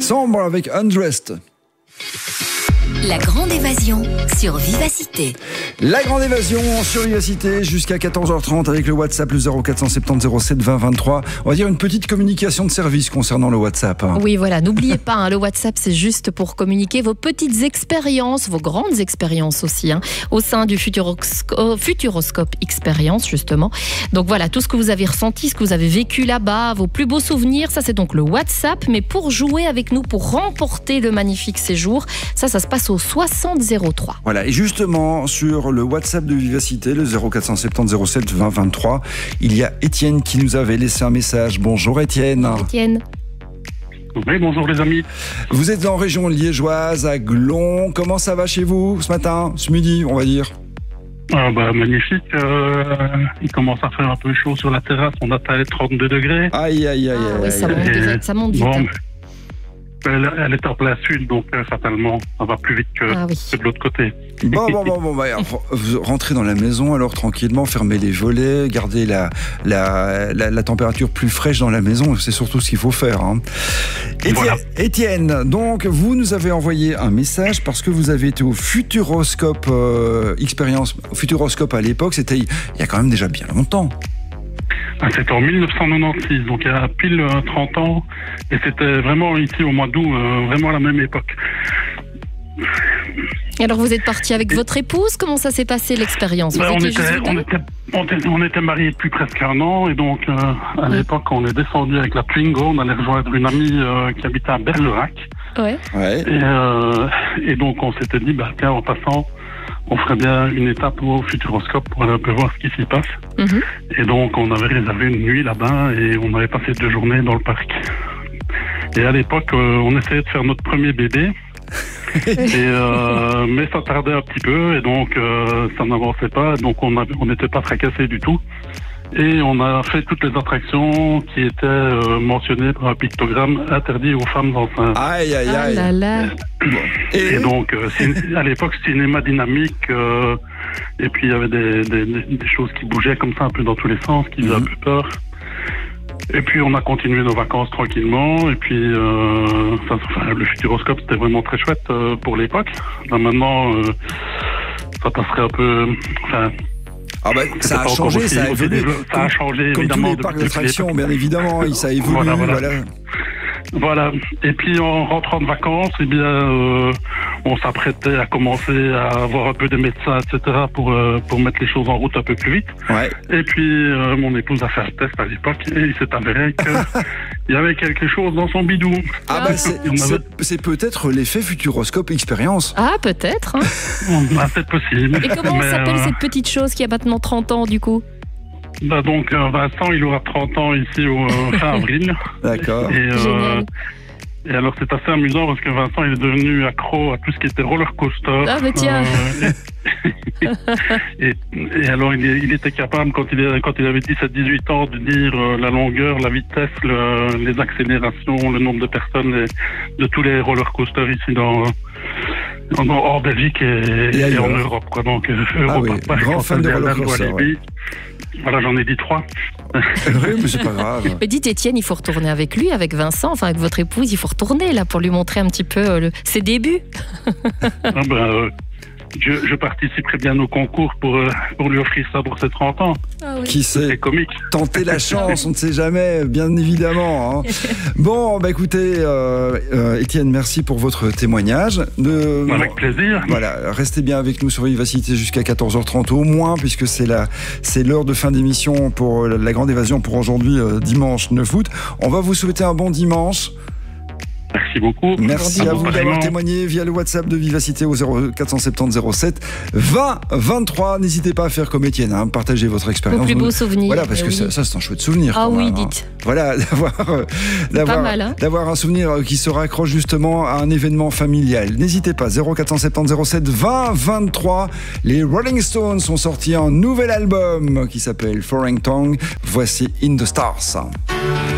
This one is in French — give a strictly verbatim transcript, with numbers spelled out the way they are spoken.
Sombre avec Undressed. La grande évasion sur Vivacité. La grande évasion sur Vivacité jusqu'à quatorze heures trente avec le WhatsApp, le zéro quatre cent soixante-dix zéro sept vingt vingt-trois. On va dire une petite communication de service concernant le WhatsApp. Hein. Oui, voilà, n'oubliez pas, hein, le WhatsApp, c'est juste pour communiquer vos petites expériences, vos grandes expériences aussi, hein, au sein du Futuroscope, Futuroscope Expérience, justement. Donc voilà, tout ce que vous avez ressenti, ce que vous avez vécu là-bas, vos plus beaux souvenirs, ça c'est donc le WhatsApp. Mais pour jouer avec nous, pour remporter le magnifique séjour, ça, ça se passe au soixante zéro trois. Voilà, et justement, sur le WhatsApp de Vivacité, le zéro quatre cent soixante-dix zéro sept vingt vingt-trois, il y a Étienne qui nous avait laissé un message. Bonjour Étienne. Étienne. Oui, bonjour les amis. Vous êtes en région liégeoise, à Glon. Comment ça va chez vous ce matin, ce midi, on va dire? Ah bah, magnifique. Euh, il commence à faire un peu chaud sur la terrasse. On atteint les trente-deux degrés. Aïe, aïe, aïe, Ah, aïe. oui, ça aïe. monte vite, ça monte vite. Bon, hein. elle, elle est en plein sud, donc euh, fatalement, ça va plus vite que, Ah oui. que de l'autre côté. Bon, bon, bon, bon, bah, vous rentrez dans la maison alors tranquillement, fermez les volets, gardez la, la, la, la température plus fraîche dans la maison, c'est surtout ce qu'il faut faire. Hein. Étienne, Voilà. Étienne, donc vous nous avez envoyé un message parce que vous avez été au Futuroscope euh, Expérience. Au Futuroscope à l'époque, c'était il y a quand même déjà bien longtemps. Ah, c'était en mille neuf cent quatre-vingt-seize, donc il y a pile euh, trente ans. Et c'était vraiment ici au mois d'août, euh, vraiment à la même époque. Alors vous êtes parti avec votre épouse, comment ça s'est passé l'expérience? Vous Ben, on, étiez était, juste vous on, deux était, on, était, on était mariés depuis presque un an, et donc euh, à Oui. l'époque, on est descendu avec la Twingo, on allait rejoindre une amie euh, qui habitait à Bergerac. Ouais. Ouais. Et, euh, et donc on s'était dit, bah, tiens, en passant, on ferait bien une étape au Futuroscope pour aller un peu voir ce qui s'y passe. Mhm. Et donc on avait réservé une nuit là-bas et on avait passé deux journées dans le parc. Et à l'époque, euh, on essayait de faire notre premier bébé. et, euh, mais ça tardait un petit peu et donc euh, ça n'avançait pas. Donc on avait- on n'était pas fracassés du tout. Et on a fait toutes les attractions qui étaient euh, mentionnées par un pictogramme interdit aux femmes enceintes. Aïe, aïe, Ah aïe. là là. Et donc, euh, cin- à l'époque, cinéma dynamique, euh, et puis il y avait des, des, des- des choses qui bougeaient comme ça un peu dans tous les sens, qui faisaient un peu peur. Et puis on a continué nos vacances tranquillement, et puis euh, ça, enfin, le Futuroscope c'était vraiment très chouette euh, pour l'époque. Là maintenant, euh, ça passerait un peu... Enfin, Ah bah, c'était ça a pas encore changé, aussi- ça a aussi évolué. développé. Ça a changé Comme tous évidemment. les parcs depuis- depuis d'attractions, l'époque. bien évidemment, ça a évolué. Voilà, voilà. voilà. Voilà. Et puis en rentrant de vacances, eh bien, euh, on s'apprêtait à commencer à avoir un peu de médecins, et cetera, pour euh, pour mettre les choses en route un peu plus vite. Ouais. Et puis euh, mon épouse a fait un test à l'époque et il s'est avéré qu'il y avait quelque chose dans son bidou. Ah bah c'est, Et on avait- c'est, c'est peut-être l'effet Futuroscope Expérience. Ah, peut-être. hein. Ah, c'est possible. Et comment Mais, s'appelle euh, cette petite chose qui a maintenant trente ans, du coup? bah donc euh, Vincent, il aura trente ans ici au euh, fin avril. D'accord. Et, euh, Génial. et alors c'est assez amusant parce que Vincent il est devenu accro à tout ce qui était roller coaster. Ah, mais tiens. Euh, et, et, et alors il, est- il était capable quand il, est- quand il avait dix-sept dix-huit ans de dire euh, la longueur, la vitesse, le- les accélérations, le nombre de personnes, et, de tous les roller coasters ici dans en, hors Belgique et, Et et ailleurs. en Europe quoi. Donc euh, Ah Europa oui, Park, grand fan de Amsterdam, roller coaster, Walibi. Voilà, j'en ai dit trois. Oui, mais c'est pas grave. Mais dites Étienne, il faut retourner avec lui, avec Vincent, enfin avec votre épouse, il faut retourner là pour lui montrer un petit peu euh, le- ses débuts. Ah ben, euh, je, je participerai bien au concours pour, euh, pour lui offrir ça pour ses trente ans. Qui C'est sait? comique. Tenter la chance, on ne sait jamais, bien évidemment. Hein. Bon, bah écoutez, euh, euh, Étienne, merci pour votre témoignage. De... Avec plaisir. Voilà, restez bien avec nous sur Vivacité jusqu'à quatorze heures trente au moins, puisque c'est la, c'est l'heure de fin d'émission pour la grande évasion pour aujourd'hui, euh, dimanche neuf août. On va vous souhaiter un bon dimanche. Merci beaucoup. Merci à vous d'avoir Vraiment. témoigné via le WhatsApp de Vivacité au zéro quatre cent soixante-dix zéro sept vingt vingt-trois. N'hésitez pas à faire comme Étienne, hein, partagez votre Vos expérience. plus beaux souvenirs. Voilà, parce Eh que oui. ça, ça, c'est un chouette souvenir. Ah quand oui, même, hein. dites. Voilà, d'avoir, euh, d'avoir, mal, hein. d'avoir un souvenir qui se raccroche justement à un événement familial. N'hésitez pas, zéro quatre cent soixante-dix zéro sept vingt vingt-trois. Les Rolling Stones ont sorti un nouvel album qui s'appelle Foreign Tongue. Voici In the Stars.